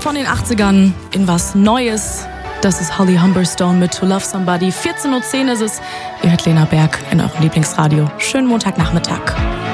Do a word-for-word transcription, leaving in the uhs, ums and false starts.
Von den achtzigern in was Neues. Das ist Holly Humberstone mit To Love Somebody. vierzehn Uhr zehn ist es. Ihr hört Lena Berg in eurem Lieblingsradio. Schönen Montagnachmittag.